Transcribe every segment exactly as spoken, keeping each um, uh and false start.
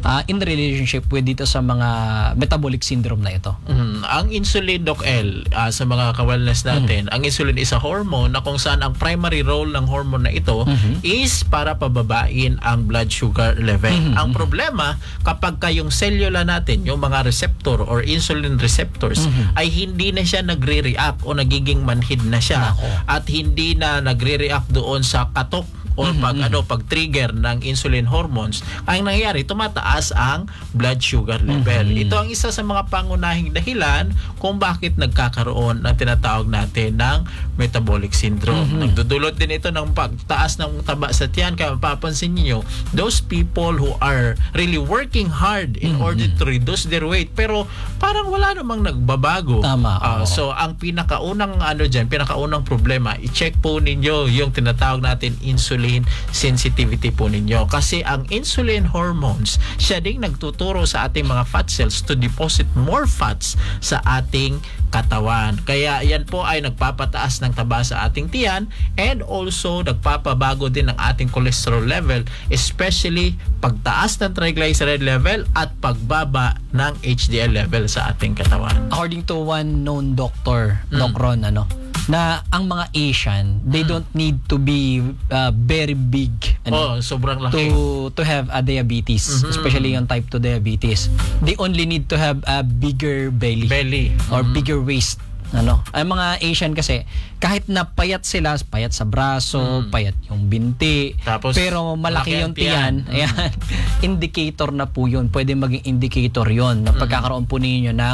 uh, in relationship with dito sa mga metabolic syndrome na ito? Mm, ang insulin, Doc L, uh, sa mga ka-wellness natin, mm-hmm. ang insulin is a hormone na kung saan ang primary role ng hormone na ito mm-hmm. is para pababain ang blood sugar level. Mm-hmm. Ang problema, kapag kayong cellula natin, yung mga receptor or insulin receptors, mm-hmm. ay hindi na siya nagre-react o nagiging manhid na siya. Nako. At hindi na nagre-react doon sa katok or pag mm-hmm. ano pag trigger ng insulin hormones, ang nangyayari tumataas ang blood sugar level. Mm-hmm. Ito ang isa sa mga pangunahing dahilan kung bakit nagkakaroon ng tinatawag natin ng metabolic syndrome. Mm-hmm. Nagdudulot din ito ng pagtaas ng taba sa tiyan. Kaya mapapansin niyo, those people who are really working hard in mm-hmm. order to reduce their weight pero parang wala namang nagbabago. Tama. Uh, so ang pinakaunang ano diyan, pinakaunang problema, i-check po ninyo yung tinatawag natin insulin sensitivity po ninyo. Kasi ang insulin hormones, siya ding nagtuturo sa ating mga fat cells to deposit more fats sa ating katawan. Kaya yan po ay nagpapataas ng taba sa ating tiyan and also nagpapabago din ng ating cholesterol level, especially pagtaas ng triglyceride level at pagbaba ng H D L level sa ating katawan. According to one known doctor, mm. Doc Ron, ano, na ang mga Asian, they mm. don't need to be uh, very big oh, ano, sobrang laki. to to have a diabetes, mm-hmm. especially yung type two diabetes. They only need to have a bigger belly, belly. or Mm-hmm. bigger waist. Ano, ang mga Asian kasi kahit na payat sila, payat sa braso, mm. payat yung binti, tapos pero malaki yung tiyan, ayan, mm. indicator na po yun. Pwede maging indicator yun na pagkakaroon po ninyo ng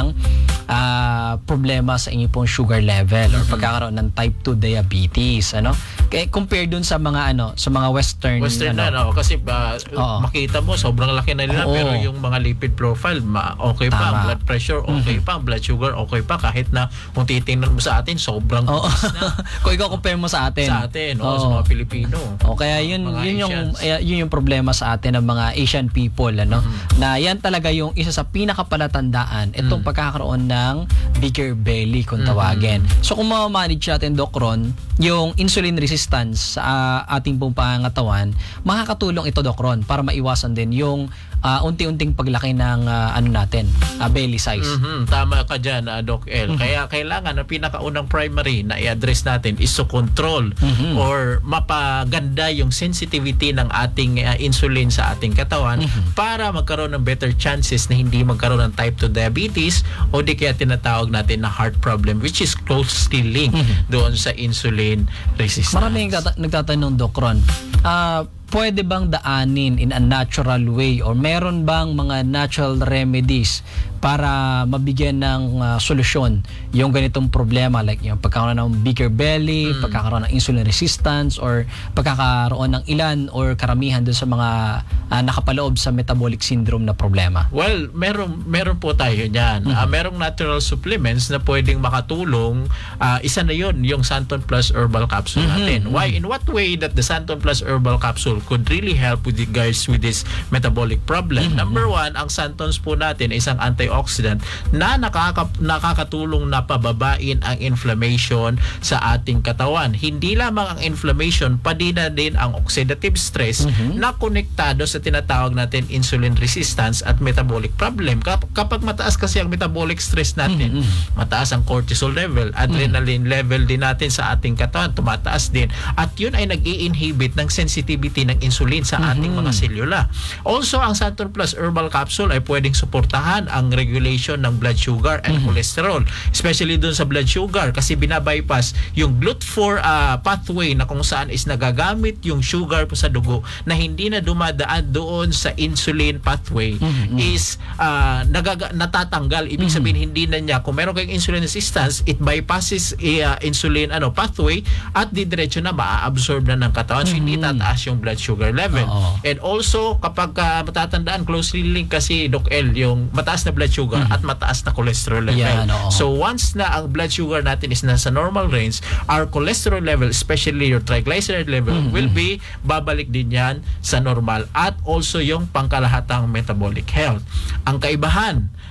uh, problema sa inyo pong sugar level mm-hmm. or pagkakaroon ng type two diabetes, ano? Kaya compare dun sa mga ano, sa mga western western ano, na, no? Kasi uh, makita mo sobrang laki na nila. Oo. Pero yung mga lipid profile, ma okay pa, ang blood pressure okay mm-hmm. pa, blood sugar okay pa, kahit na kung titingnan mo sa atin sobrang oh. na. Kung ikaw compare mo sa atin. Sa atin, oh, sa mga Pilipino. O kaya yun yun yung uh, yun yung problema sa atin ng mga Asian people, ano, mm-hmm. na yan talaga yung isa sa pinakapalatandaan itong mm-hmm. pagkakaroon ng bigger belly kung tawagin. Mm-hmm. So kung ma-manage natin, Doc Ron, yung insulin resistance sa uh, ating pong pangangatawan, makakatulong ito, Doc Ron, para maiwasan din yung uh, unti-unting paglaki ng uh, ano natin, uh, belly size. Mm-hmm. Tama ka dyan, uh, Doc L. Mm-hmm. Kaya kailangan ang pinakaunang primary na i-address natin is to control mm-hmm. or mapaganda yung sensitivity ng ating uh, insulin sa ating katawan mm-hmm. para magkaroon ng better chances na hindi magkaroon ng type two diabetes o di kaya tinatawag natin na heart problem, which is closely linked mm-hmm. doon sa insulin resistance. Maraming nagtata- nagtatanong, Doc Ron, uh, pwede bang daanin in a natural way or meron bang mga natural remedies para mabigyan ng uh, solusyon yung ganitong problema, like yung pagkakaroon ng bigger belly, mm. pagkakaroon ng insulin resistance, or pagkakaroon ng ilan or karamihan doon sa mga uh, nakapaloob sa metabolic syndrome na problema? Well, meron meron po tayo niyan. Mm-hmm. Uh, merong natural supplements na pwedeng makatulong. Uh, isa na yun, yung Santon Plus Herbal Capsule mm-hmm. natin. Why? In what way that the Santon Plus Herbal Capsule could really help with the guys with this metabolic problem? Mm-hmm. Number one, ang Santons po natin ay isang antioxidant na nakaka, nakakatulong na pababain ang inflammation sa ating katawan. Hindi lamang ang inflammation, pati na din ang oxidative stress mm-hmm. na konektado sa tinatawag natin insulin resistance at metabolic problem. Kap- kapag mataas kasi ang metabolic stress natin, mm-hmm. mataas ang cortisol level, adrenaline mm-hmm. level din natin sa ating katawan, tumataas din. At yun ay nag-i-inhibit ng sensitivity ng insulin sa ating mm-hmm. mga selula. Also, ang Santon Plus Herbal Capsule ay pwedeng suportahan ang regulation ng blood sugar and mm-hmm. cholesterol. Especially dun sa blood sugar kasi binabypass yung G L U T four uh, pathway na kung saan is nagagamit yung sugar po sa dugo na hindi na dumadaan doon sa insulin pathway mm-hmm. is uh, nagaga- natatanggal. Ibig mm-hmm. sabihin hindi na niya, kung meron kayong insulin resistance, it bypasses uh, insulin ano pathway at didiretso na maa-absorb na ng katawan. So mm-hmm. hindi tataas yung blood sugar level. Uh-oh. And also, kapag uh, matatandaan, closely linked kasi, Doc L, yung mataas na blood sugar mm-hmm. at mataas na cholesterol level. Yeah, no. So, once na ang blood sugar natin is nasa normal range, our cholesterol level, especially your triglyceride level, mm-hmm. will be, babalik din yan sa normal. At also, yung pangkalahatang metabolic health. Ang kaibahan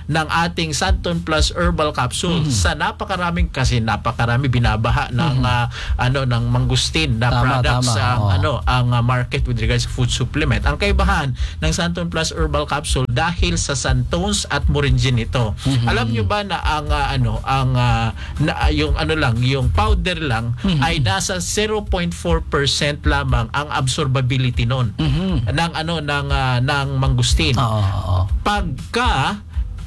ng ating Santon Plus Herbal Capsule Mm-hmm. sa napakaraming, kasi napakarami binabaha ng ah, ano ng mangustin na Tama, products tama. ang Oo. ano ang ah, market with regards to food supplement. Ang kaibahan ng Santon Plus Herbal Capsule dahil sa santones at moringin ito. Alam nyo ba na ang ah, ano ang ah, na, yung ano lang, yung powder lang ay nasa zero point four percent lamang ang absorbability noon ng ano ng ah, ng mangustin. Oo, oo. Pagka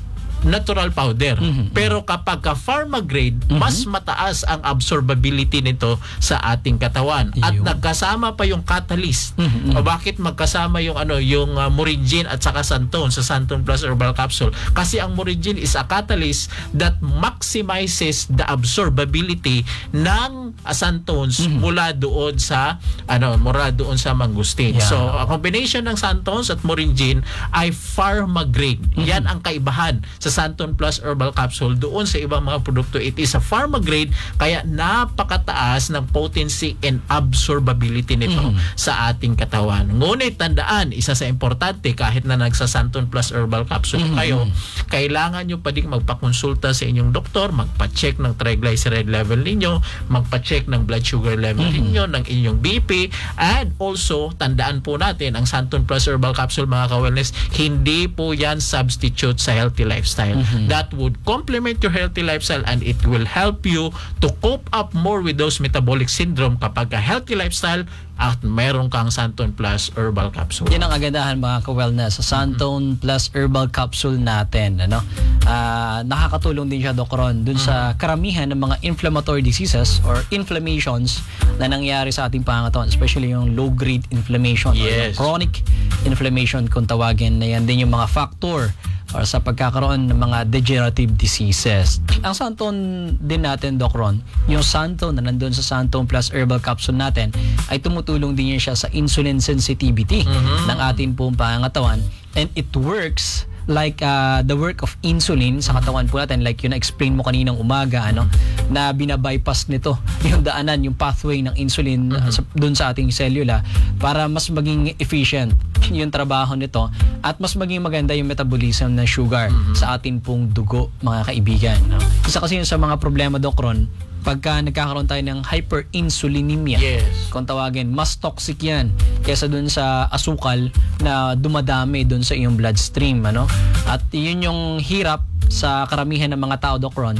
natural powder. Pero kapag ka pharma grade, mas mataas ang absorbability nito sa ating katawan. At Yun. nagkasama pa yung catalyst. O bakit magkasama yung ano yung uh, moringin at saka santon sa Santon Plus Herbal Capsule? Kasi ang moringin is a catalyst that maximizes the absorbability ng uh, santones mula doon sa ano mula doon sa mangustin. Yeah. So, a combination ng santones at moringin ay pharma grade. Yan ang kaibahan sa Santon Plus Herbal Capsule doon sa ibang mga produkto. It is a pharma grade, kaya napakataas ng potency and absorbability nito sa ating katawan. Ngunit tandaan, isa sa importante, kahit na nagsa Santon Plus Herbal Capsule kayo, kailangan nyo pa din magpakonsulta sa inyong doktor, magpa-check ng triglyceride level ninyo, magpa-check ng blood sugar level ninyo, ng inyong B P, and also, tandaan po natin, ang Santon Plus Herbal Capsule, mga ka-wellness, hindi po yan substitute sa healthy lifestyle. That would complement your healthy lifestyle and it will help you to cope up more with those metabolic syndrome kapag a healthy lifestyle at meron kang Santon Plus Herbal Capsule. Yan ang agandahan, mga ka-wellness, sa Santon Plus Herbal Capsule natin. Ano? Ah, nakakatulong din siya, Doc Ron, dun sa karamihan ng mga inflammatory diseases or inflammations na nangyari sa ating pangatawan, especially yung low-grade inflammation or Yes. yung chronic inflammation kung tawagin, na yan din yung mga factor or sa pagkakaroon ng mga degenerative diseases. Ang Santon din natin, Doc Ron, yung Santon na nandun sa Santon Plus Herbal Capsule natin, ay tumutulong din yan siya sa insulin sensitivity ng ating pong pangatawan, and it works like uh, the work of insulin sa katawan po natin, like yung na-explain mo kaninang umaga, ano, na binabypass nito yung daanan, yung pathway ng insulin uh, sa, dun sa ating cellula para mas maging efficient yung trabaho nito at mas maging maganda yung metabolism ng sugar sa ating pong dugo, mga kaibigan. No? Isa kasi yun sa mga problema, Doc Ron, pagka nagkakaroon tayo ng hyperinsulinemia, Yes. kung tawagin, mas toxic yan kaysa dun sa asukal na dumadami dun sa iyong bloodstream, ano? At yun yung hirap sa karamihan ng mga tao, Doc Ron,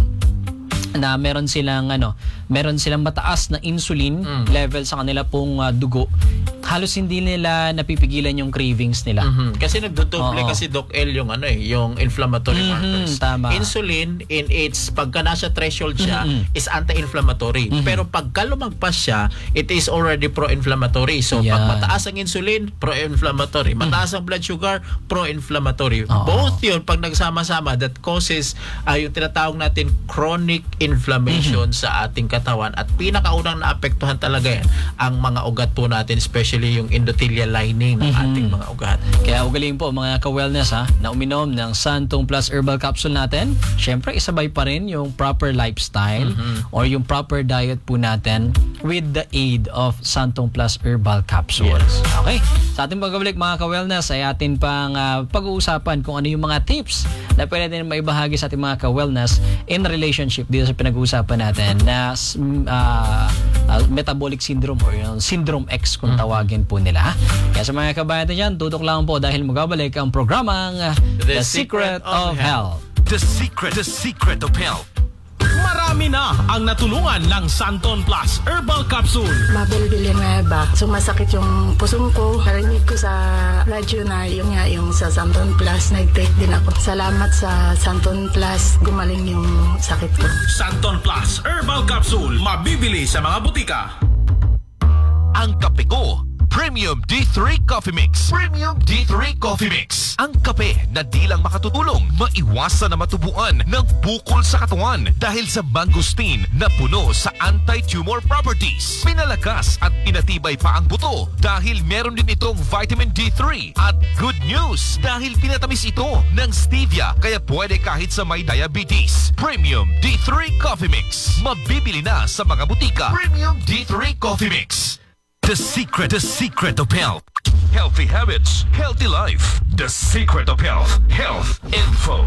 na meron silang ano, meron silang mataas na insulin level sa kanila pong uh, dugo. Halos hindi nila napipigilan yung cravings nila. Mhm. Kasi nagdodoble Oo. kasi Doc L yung ano eh, yung inflammatory Mhm, markers. tama. Insulin in its pagka nasa threshold siya is anti-inflammatory. Pero pagka lumagpas siya, it is already pro-inflammatory. So pag Yan. mataas ang insulin, pro-inflammatory. Mataas ang blood sugar, pro-inflammatory. Oo. Both yun pag nagsama-sama, that causes uh, yung tinatawag natin chronic inflammation sa ating katawan, at pinakaunang naapektuhan talaga yan ang mga ugat po natin, especially yung endothelial lining ng ating mga ugat. Kaya ugaling po, mga ka-wellness, ha, na uminom ng Santon Plus Herbal Capsule natin. Syempre, isabay pa rin yung proper lifestyle or yung proper diet po natin with the aid of Santon Plus Herbal Capsule. Yes. Okay. Sa ating pagbalik, mga ka-wellness, ay atin pang uh, pag-uusapan kung ano yung mga tips na pwede din maibahagi sa ating mga ka-wellness in relationship dito sa pinag-uusapan natin na uh, uh, metabolic syndrome or yung syndrome X kung tawagin po nila. Kaya sa mga kabayan natin dyan, tutok lang po dahil magabalik ang programang uh, The, Secret, of, Health. The secret, the secret of health. Marami na ang natulungan ng Santon Plus Herbal Capsule. Mabilbilin nga ba? Sumasakit yung pusong ko. Narinig ko sa radyo na yung nga yung sa Santon Plus. Nag-take din ako. Salamat sa Santon Plus. Gumaling yung sakit ko. Santon Plus Herbal Capsule. Mabibili sa mga butika. Ang kape ko, Premium D three Coffee Mix. Premium D three Coffee Mix. Ang kape na di lang makatutulong, maiwasan na matubuan ng bukol sa katawan dahil sa mangosteen na puno sa anti-tumor properties. Pinalakas at pinatibay pa ang buto dahil meron din itong vitamin D three. At good news, dahil pinatamis ito ng stevia kaya pwede kahit sa may diabetes. Premium D three Coffee Mix. Mabibili na sa mga butika. Premium D three Coffee Mix. The secret, the secret of health. Healthy habits, healthy life. The secret of health. Health info.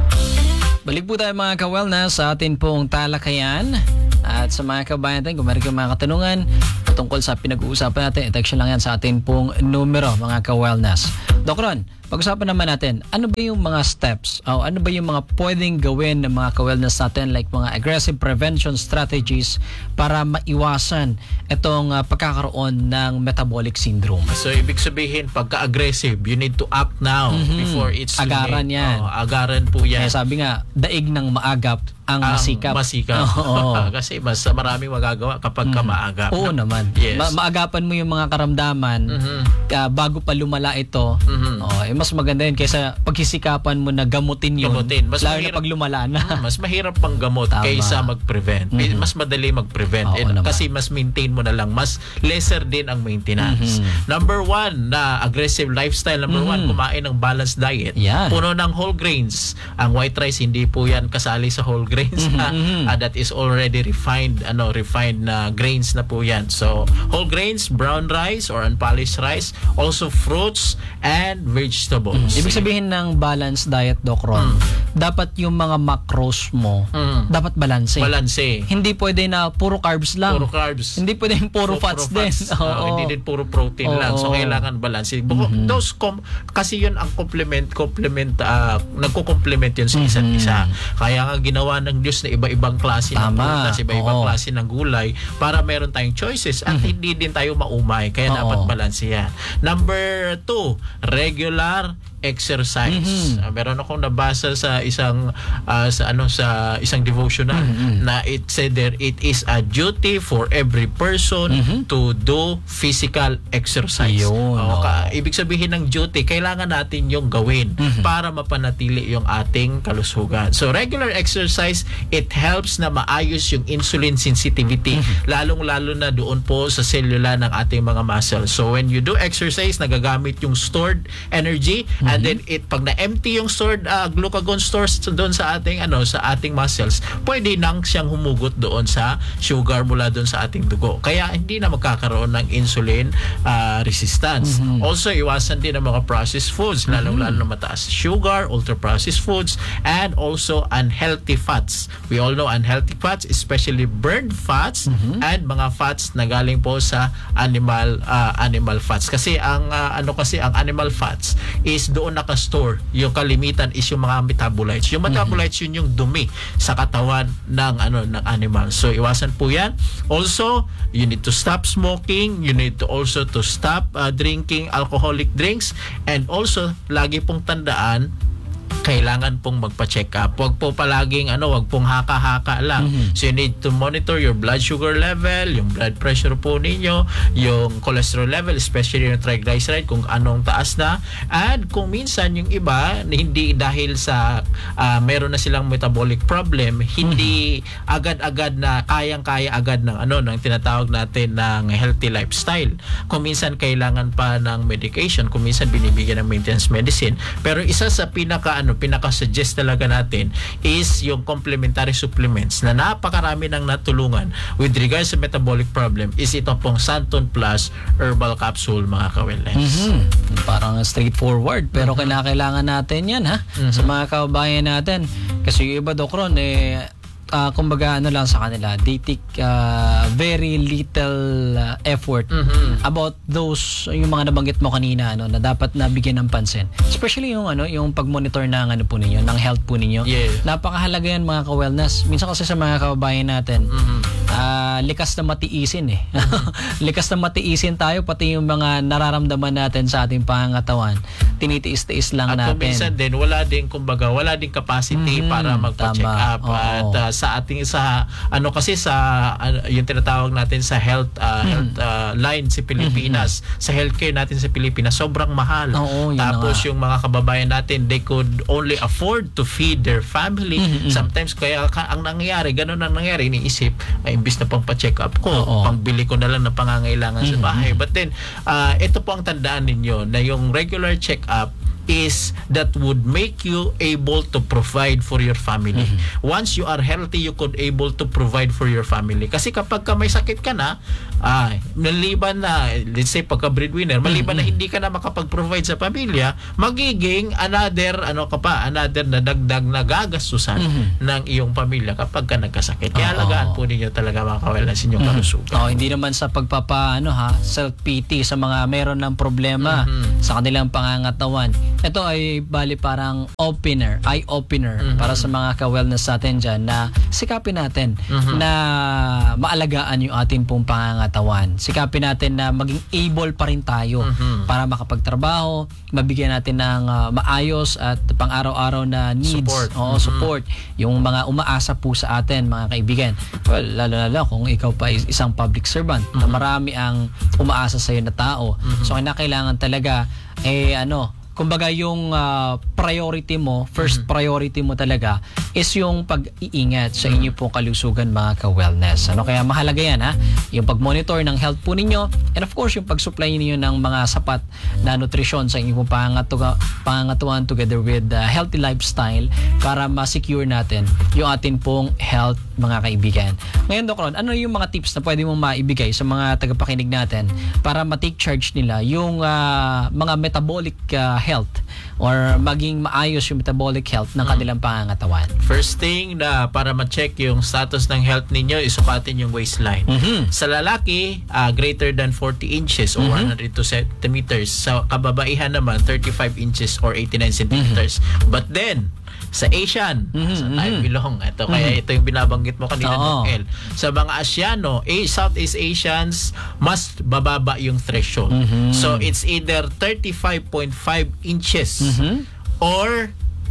Balik po tayo mga ka-wellness sa atin pong talakayan. At sa mga kabayan natin, kung meron kayong mga katanungan tungkol sa pinag-uusapan natin, i-text lang yan sa atin pong numero mga ka-wellness. Doc Ron, pag-usapan naman natin, ano ba yung mga steps o ano ba yung mga pwedeng gawin ng mga ka-wellness natin, like mga aggressive prevention strategies para maiwasan itong uh, pagkakaroon ng metabolic syndrome? So, ibig sabihin, pagka-aggressive, you need to act now Mhm. before it's too Agaran late. yan. Oh, agaran po yan. Kaya sabi nga, daig ng maagap ang, Ang masikap. masikap. Oo. Kasi mas maraming magagawa kapag ka maagap. Oo naman. Yes. Ma- maagapan mo yung mga karamdaman Mhm. uh, bago pa lumala ito. Mhm. Oh, eh, mas maganda yun kaysa pagsisikapan mo na gamutin yun. Gamutin. Mas lalo na mahirap- pag lumala na. Mas mahirap pang gamot Tama. kaysa mag-prevent. Mhm. Mas madali mag-prevent. Oo And naman. kasi mas maintain mo na lang. Mas lesser din ang maintenance. Mhm. Number one, na aggressive lifestyle. Number one, Mhm. kumain ng balanced diet. Yan. Puno ng whole grains. Ang white rice, hindi po yan kasali sa whole grains. Mhm, ha? mhm. Ah, that is already refined, ano, refined na grains na po yan. So, whole grains, brown rice or unpolished rice, also fruits and vegetables. Ibig sabihin ng balanced diet, Doc Ron, dapat yung mga macros mo, Mm. dapat balanse. Balanse. Hindi pwede na puro carbs lang. Puro carbs. Hindi pwede yung puro, fats, din. Ah, Oo. hindi din puro protein Oo. lang. So kailangan balance. Buko, those com- kasi yun ang complement complement uh, nagko-complement yun sa isa't isa. Kaya nga ginawa ng Diyos na iba-ibang klase ng Tama. prutas, iba-ibang Oo. klase ng gulay para meron tayong choices at hindi din tayo maumay. Kaya Oo. dapat balance yan. Number two, regular exercise. Ah, meron akong nabasa sa isang ah, sa ano sa isang devotional na it said there it is a duty for every person to do physical exercise. Yun, Oo, oo. ka- ibig sabihin ng duty, kailangan natin yung gawin para mapanatili yung ating kalusugan. So regular exercise, it helps na maayos yung insulin sensitivity, lalong-lalo na doon po sa cellula ng ating mga muscles. So when you do exercise, nagagamit yung stored energy and then it pag na-empty yung stored uh, glucagon stores doon sa ating ano sa ating muscles, pwede nang siyang humugot doon sa sugar mula doon sa ating dugo. Kaya hindi na magkakaroon ng insulin uh, resistance. Also, iwasan din ang mga processed foods, lalong-lalo na mataas sugar, ultra-processed foods, and also unhealthy fats. We all know unhealthy fats, especially burned fats and mga fats na galing po sa animal uh, animal fats. Kasi ang uh, ano kasi ang animal fats is doon naka-store. Yung kalimitan is yung mga metabolites. Yung metabolites yun yung dumi sa katawan ng ano ng animal. So iwasan po 'yan. Also, you need to stop smoking, you need to also to stop uh, drinking alcoholic drinks, and also lagi pong tandaan kailangan pong magpa-check up. Huwag po palaging ano, huwag pong haka-haka lang. So you need to monitor your blood sugar level, yung blood pressure po ninyo, yung cholesterol level, especially yung triglyceride kung anong taas na. And kung minsan yung iba hindi dahil sa uh, meron na silang metabolic problem, hindi agad-agad na kayang-kaya agad ng ano ng tinatawag natin ng healthy lifestyle. Kung minsan kailangan pa ng medication, kung minsan binibigyan ng maintenance medicine. Pero isa sa pinaka ano pinaka-suggest talaga natin is yung complementary supplements na napakarami nang natulungan with regards sa metabolic problem is ito pong Santon Plus Herbal Capsule, mga ka-wellness. Mhm. Parang straightforward pero kailangan natin yan ha sa mga kababayan natin. Kasi yung iba, Doc Ron, eh uh, kumbaga ano lang sa kanila, they take uh, very little uh, effort Mhm. about those yung mga nabanggit mo kanina ano na dapat nabigyan ng pansin, especially yung ano yung pag-monitor ng ano po ninyo ng health po ninyo. Yes. Napakahalaga yan mga ka-wellness. Minsan kasi sa mga kababayan natin Mhm. ah, likas na matiisin eh. Likas na matiisin tayo pati yung mga nararamdaman natin sa ating pangangatawan. Tinitiis-tiis lang At kung natin. minsan din wala din kumbaga wala din capacity Mhm. para magpa-check Tama. up. Oo. At uh, sa ating sa ano kasi sa ano, yung tinatawag natin sa health uh, health uh, line sa Pilipinas, sa healthcare natin sa Pilipinas sobrang mahal. Oo, yun na Tapos nga. yung mga kababayan natin, they could only afford to feed their family. Sometimes kaya ka, ang nangyayari, ganun ang nangyayari, iniisip, ay imbis na pang pa-check up ko, Oo. pangbili ko na lang ng pangangailangan sa bahay. But then, uh, ito po ang tandaan ninyo na yung regular check up is that would make you able to provide for your family. Mm-hmm. Once you are healthy, you could able to provide for your family. Kasi kapag ka may sakit ka na, ah, maliban na, let's say pagka breadwinner, maliban mm-hmm. na hindi ka na makapag-provide sa pamilya, magiging another, ano ka pa, another na dagdag na gagastusan mm-hmm. ng iyong pamilya kapag ka nagkasakit. Kaya alagaan po ninyo talaga mga ka-wellness inyong mm-hmm. kalusugan. Oh, hindi naman sa pagpapa, ano ha, self-pity sa mga meron ng problema mm-hmm. sa kanilang pangangatawan. Ito ay bali parang opener, eye-opener mm-hmm. para sa mga ka-wellness natin dyan na sikapin natin mm-hmm. na maalagaan yung ating pong pangangatawan. Sikapin natin na maging able pa rin tayo mm-hmm. para makapagtrabaho, mabigyan natin ng uh, maayos at pang-araw-araw na needs. Support. Oo, mm-hmm. support. Yung mga umaasa po sa atin, mga kaibigan. Well, lalo-lalo kung ikaw pa is isang public servant mm-hmm. na marami ang umaasa sa iyo na tao. Mm-hmm. So, kinakailangan talaga eh ano, kumbaga yung uh, priority mo, first mm-hmm. priority mo talaga is yung pag-iingat sa inyo pong kalusugan mga ka-wellness. Ano, kaya mahalaga yan ha, yung pag-monitor ng health po ninyo and of course yung pag-supply ninyo ng mga sapat na nutrisyon sa inyong pangangatuwa, pangangatuan together with uh, healthy lifestyle para ma-secure natin yung atin pong health mga kaibigan. Ngayon Doc Ron, ano yung mga tips na pwede mong maibigay sa mga tagapakinig natin para ma-take charge nila yung uh, mga metabolic uh, health or maging maayos yung metabolic health ng kanilang pangangatawan? First thing na para ma-check yung status ng health ninyo, isukatin yung waistline. Mm-hmm. Sa lalaki, uh, greater than forty inches or mm-hmm. one hundred two centimeters. Sa kababaihan naman, thirty-five inches or eighty-nine centimeters. Mm-hmm. But then, sa Asian, mm-hmm. sa tayo belong. Ito, mm-hmm. kaya ito yung binabanggit mo kanina ng L. Sa mga Asiano, eh, Southeast Asians, mas bababa yung threshold. Mm-hmm. So, it's either thirty-five point five inches mm-hmm. or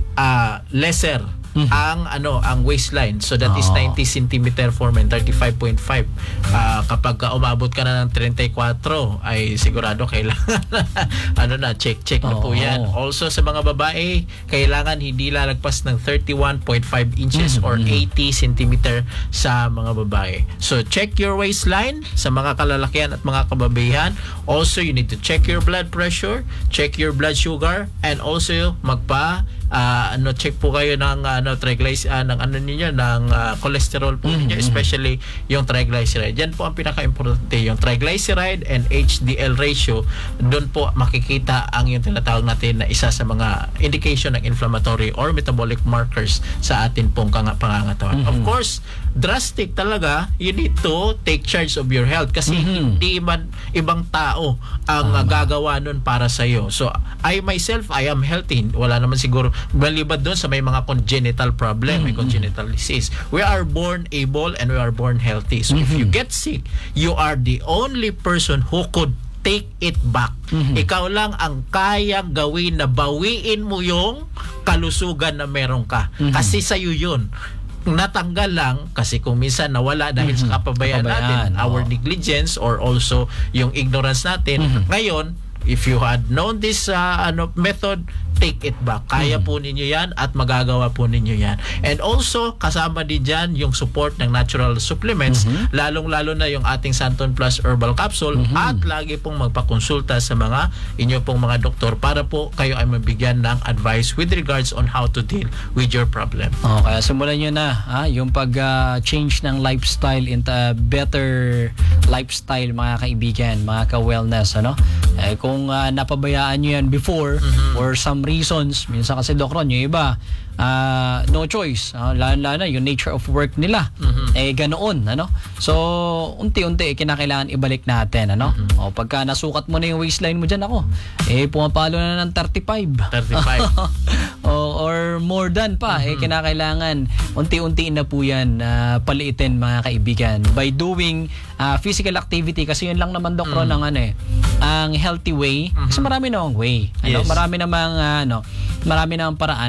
uh, lesser mm-hmm. ang ano ang waistline. So that oh. is ninety centimeter for men, thirty-five point five. Uh, kapag uh, umabot ka na ng thirty-four ay sigurado kailangan ano na check check na oh. po yan. Also sa mga babae, kailangan hindi lalagpas ng thirty-one point five inches mm-hmm. or eighty centimeter sa mga babae. So check your waistline sa mga kalalakihan at mga kababaihan. Also you need to check your blood pressure, check your blood sugar, and also magpa Uh, ano check po kayo ng ano triglyceride uh, ng ano niyo ng uh, cholesterol po mm-hmm. niyo, especially yung triglyceride. Yan po ang pinaka-importante, yung triglyceride and H D L ratio. Doon po makikita ang yung tinatawag natin na isa sa mga indication ng inflammatory or metabolic markers sa atin pong pangangatawan. Mm-hmm. Of course, drastic talaga, you need to take charge of your health kasi mm-hmm. hindi man ibang tao ang uh, gagawa nun para sa iyo. So, I myself, I am healthy. Wala naman siguro balibad doon sa may mga congenital problem, mm-hmm. may congenital disease. We are born able and we are born healthy. So, mm-hmm. if you get sick, you are the only person who could take it back. Mm-hmm. Ikaw lang ang kayang gawin na bawiin mo yung kalusugan na meron ka. Mm-hmm. Kasi sa'yo yun. Natanggal lang kasi kung minsan nawala dahil mm-hmm. sa kapabayaan, kapabayaan natin, oh. our negligence or also yung ignorance natin. Mm-hmm. Ngayon, if you had known this uh, ano method, take it back. Kaya mm-hmm. po ninyo yan at magagawa po ninyo yan. And also, kasama din dyan yung support ng natural supplements, mm-hmm. lalong-lalo na yung ating Santon Plus Herbal Capsule mm-hmm. at lagi pong magpakonsulta sa mga inyo pong mga doktor para po kayo ay mabigyan ng advice with regards on how to deal with your problem. Oh, kaya simulan nyo na ha, yung pag-change uh, ng lifestyle into a better lifestyle mga kaibigan, mga ka-wellness. Ano? Eh, kung uh, napabayaan nyo yan before mm-hmm. or some reasons, minsan kasi Doc Ron, yung iba uh, no choice, uh, lalo-lalo na yung nature of work nila mm-hmm. eh ganoon, ano? So unti-unti eh, kinakailangan ibalik natin, ano? Mm-hmm. O pagka nasukat mo na yung waistline mo dyan, ako eh pumapalo na ng thirty-five thirty-five o, or more than pa, mm-hmm. eh kinakailangan unti-unti na po yan uh, paliitin mga kaibigan by doing uh, physical activity kasi yun lang naman Doc Ron mm-hmm. ang ano eh ang healthy way mm-hmm. kasi marami namang way, ano? Yes. Marami namang uh, ano marami namang paraan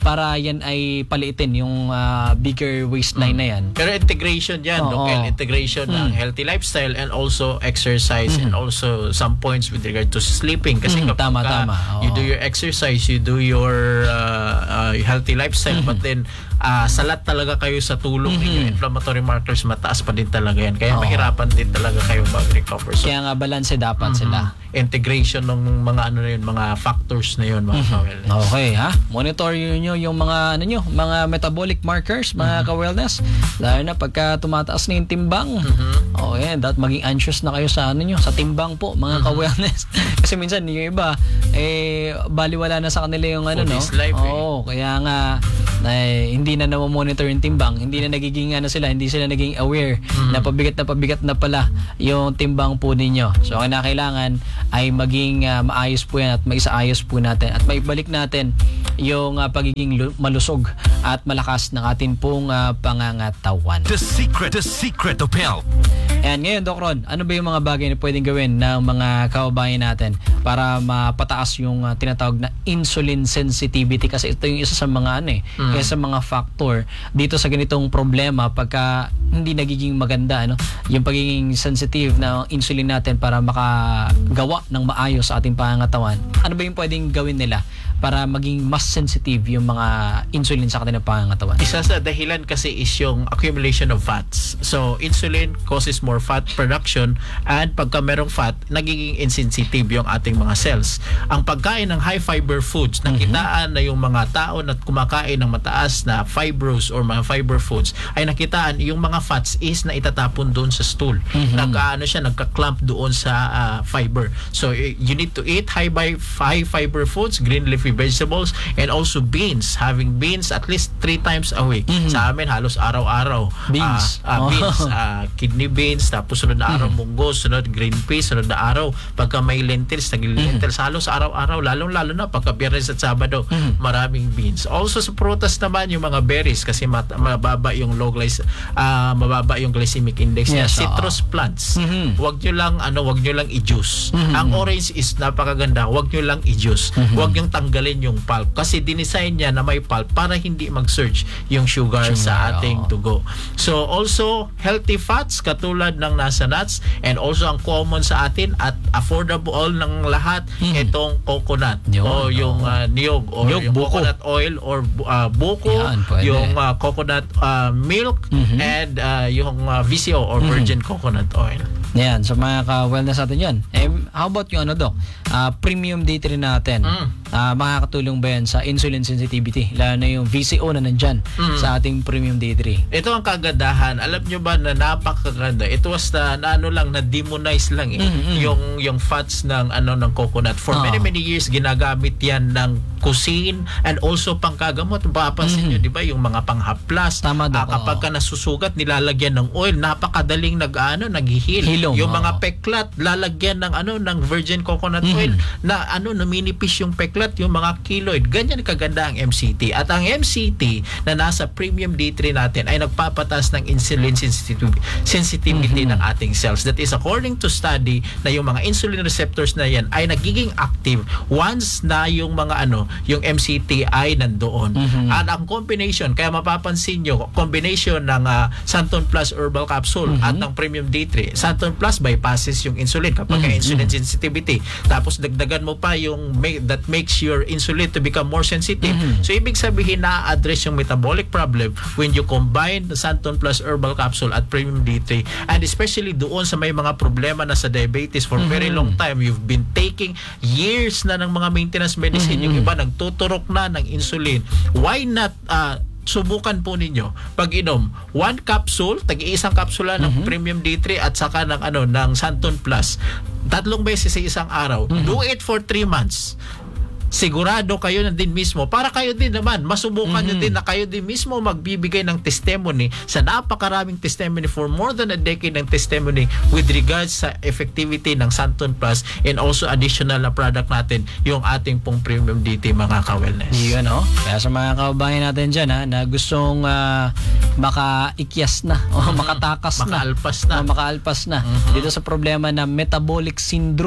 para yan ay paliitin yung ah, bigger waistline na yan. Pero integration yan, Oo. Noel. Integration ng healthy lifestyle and also exercise and also some points with regard to sleeping. Kasi Mm, kapag tama, ka tama. Oo. you do your exercise, you do your uh, uh, healthy lifestyle, but then uh, salat talaga kayo sa tulong ninyo, inflammatory markers, mataas pa din talaga yan. Kaya Oo. mahirapan din talaga kayo mag-recover. So, Kaya nga balanse dapat sila. integration ng mga ano na yun, mga factors na yun, mga ka-wellness. Okay, ha? Monitor nyo yung mga ano nyo, mga metabolic markers, mga ka-wellness. Lalo na pagka tumataas na yung timbang. Okay, dapat maging anxious na kayo sa ano nyo, sa timbang po, mga ka-wellness. Kasi minsan yung iba eh baliwala na sa kanila yung ano, Food no. is life, eh. Oo, kaya nga eh, hindi na na-monitor yung timbang, hindi na nagiging ano sila, hindi sila naging aware na pabigat na pabigat na pala yung timbang po ninyo. So kailangan ay maging uh, maayos po yan at maisaayos po natin at maibalik natin yung uh, pagiging lu- malusog at malakas ng ating pong uh, pangangatawan. The secret, the secret of health. And ngayon, Doc Ron, ano ba yung mga bagay na pwedeng gawin ng mga kababayan natin para mapataas yung uh, tinatawag na insulin sensitivity? Kasi ito yung isa sa mga ano eh, Mm. kaya sa mga factor dito sa ganitong problema pagka hindi nagiging maganda, ano, yung pagiging sensitive na insulin natin para makagawa ng maayos sa ating pangangatawan. Ano ba yung pwedeng gawin nila para maging mas sensitive yung mga insulin sa kanilang pangangatawan? Isa sa dahilan kasi is yung accumulation of fats. So, insulin causes more fat production and pagka merong fat, nagiging insensitive yung ating mga cells. Ang pagkain ng high fiber foods, nakitaan na yung mga tao na kumakain ng mataas na fibrous or mga fiber foods, ay nakitaan yung mga fats is na itatapon doon sa stool. Nagkaano siya, nagka-clump doon sa uh, fiber. So, y- you need to eat high, by, high fiber foods, green leafy vegetables, and also beans. Having beans at least three times a week. Sa amin, halos araw-araw. Beans. Ah, ah, Oh. beans, ah, kidney beans, tapos sunod na araw munggo, sunod green peas, sunod na araw pagka may lentils, naging lentils, halos araw-araw, lalong-lalo na pagka Biyernes at Sabado, maraming beans. Also sa prutas naman, yung mga berries, kasi mat- mababa yung low glyc- ah, mababa yung glycemic index niya. Yes, Citrus plants, Mhm. wag nyo lang, ano, wag nyo lang i-juice. Ang orange is napakaganda, wag nyo lang i-juice. Wag nyo tanggalin yung pulp, kasi dinesign niya na may pulp para hindi mag-surge yung sugar, Sugar, sa ating oo. dugo. So also healthy fats katulad ng nasa nuts, and also ang common sa atin at affordable ng lahat, itong coconut Yun, o yung oo. uh, niyog or Niyog, yung buko. coconut oil or uh, buko, Yan, pwede. yung uh, coconut uh, milk and uh, yung uh, V C O or virgin coconut oil. Yan, sa mga ka-wellness natin yan. Eh, how about yung ano, Doc? Ah, premium D three natin. Mm. Ah, makakatulong ba yan sa insulin sensitivity? Lalo na yung V C O na nandyan sa ating premium D three. Ito ang kagandahan. Alam nyo ba na napakaganda? It was na, na ano lang, na demonize lang eh. Mm-mm. Yung yung fats ng ano ng coconut. For Ah. many many years ginagamit yan ng cuisine and also pangkagamot. Papansin nyo, di ba, yung mga panghaplas. Tama, Doc. Ah, kapag Oo. ka nasusugat, nilalagyan ng oil. Napakadaling nag ano, naghihil. Hilong, Yung mga oo. peklat, lalagyan ng ano ng virgin coconut oil na ano, numinipis yung peklat, yung mga keloid. Ganyan kaganda ang M C T. At ang M C T na nasa premium D three natin ay nagpapatas ng insulin sensitivity, sensitivity ng ating cells. That is according to study na yung mga insulin receptors na yan ay nagiging active once na yung mga ano, yung M C T ay nandoon. At ang combination, kaya mapapansin nyo, combination ng uh, Santon Plus Herbal Capsule at ng Premium D three. Santon Plus bypasses yung insulin kapag ka insulin sensitivity. Tapos dagdagan mo pa yung make, that makes your insulin to become more sensitive. So ibig sabihin na-address yung metabolic problem when you combine the Santon Plus Herbal Capsule at Premium D three, and especially doon sa may mga problema na sa diabetes for very long time, you've been taking years na ng mga maintenance medicine, yung iba nagtuturok na ng insulin. Why not uh, subukan po ninyo pag-inom one capsule, tag-iisang kapsula ng Premium D three at saka ng ano ng Santon Plus tatlong beses sa isang araw. Do it for three months. Sigurado kayo na din mismo, para kayo din naman masubukan nyo din na kayo din mismo magbibigay ng testimony sa napakaraming testimony for more than a decade ng testimony with regards sa effectivity ng Santon Plus, and also additional na product natin yung ating pong Premium D T, mga ka-wellness. Yun, no? Kaya sa mga kababayan natin dyan, ha, na gustong ah, makaikyas na o makatakas na, Makaalpas na. o makaalpas na dito sa problema na metabolic syndrome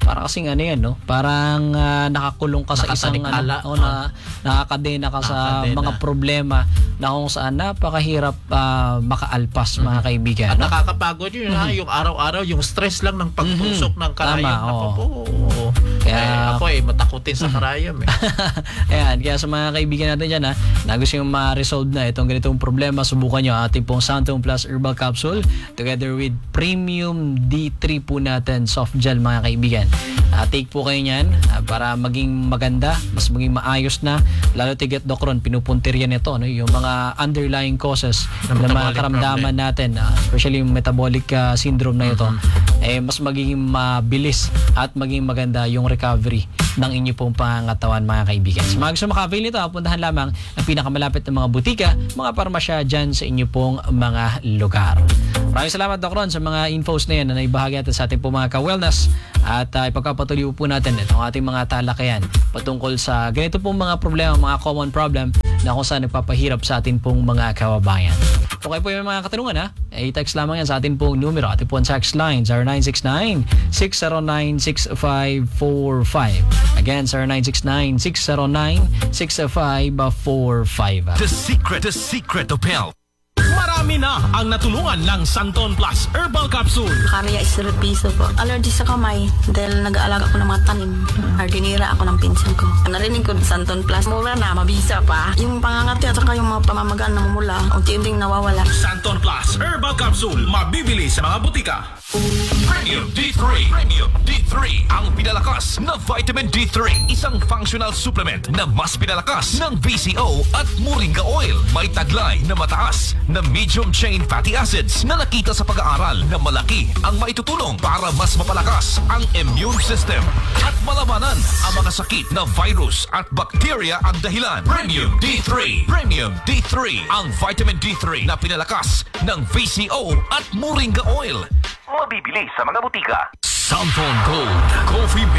para kasing ano yan, no? Parang ah, nakakulong ka sa isang Nakatalikala. ano, o na nakakadena ka sa Nakakadena. mga problema na kung saan napakahirap ah, makaalpas, mga kaibigan. At no? nakakapagod yun ha, yung araw-araw, yung stress lang ng pagtusok ng karayom. Tama, Ako oo. po, oo. Kaya- Eh, ako eh, matakutin sa karayom eh. Ayan, kaya sa mga kaibigan natin dyan ha, na gusto yung ma-resolve na itong ganitong problema, subukan nyo ang ating pong Santon Plus Herbal Capsule together with Premium D three po natin soft gel, mga kaibigan. Uh, take po kayo nyan uh, para maging maganda, mas maging maayos na, lalo tiget dokron, pinupuntirya nito, no? Yung mga underlying causes Ng ng mga metabolic karamdaman natin, uh, especially yung metabolic uh, syndrome na ito, eh mas magiging mabilis at maging maganda yung recovery ng inyo pong pangangatawan, mga kaibigan. Sa mga gusto makavail nito, puntahan lamang ang pinakamalapit ng mga butika, mga parmasya dyan sa inyo pong mga lugar. Maraming salamat, Doc Ron, sa mga infos na yan na naibahagi natin sa ating pong mga ka-wellness, at uh, ipagpapatuloy po natin itong ating mga talakayan patungkol sa ganito pong mga problema, mga common problem na kung saan nagpapahirap sa ating pong mga kababayan. Kung kayo po yung mga katanungan ha, eh, text lamang yan sa ating pong numero, ating pong text line zero nine six nine, six zero nine, six five four five. Again, zero nine six nine, six zero nine, six five four five. The secret, the secret of health. Marami na ang natulungan ng Santon Plus Herbal Capsule. Karya is piso po. Allergy sa kamay dahil nag-aalaga ako ng mga tanim. Hardinira ako ng pinsan ko. Narinig ko Santon Plus. Mura na, mabisa pa. Yung pangangati at saka yung mga pamamagaan na mumula, unti-unting nawawala. Santon Plus Herbal Capsule. Mabibili sa mga butika. Premium D three. Premium D three. Ang pinalakas na vitamin D three. Isang functional supplement na mas pinalakas ng V C O at Moringa Oil. May taglay na mataas na medium chain fatty acids na nakita sa pag-aaral na malaki ang maitutulong para mas mapalakas ang immune system at malabanan ang mga sakit na virus at bacteria ang dahilan. Premium D three. Premium D three. Ang vitamin D three na pinalakas ng V C O at Moringa Oil. Mabibili sa mga butika. Santon Gold Coffee Mix.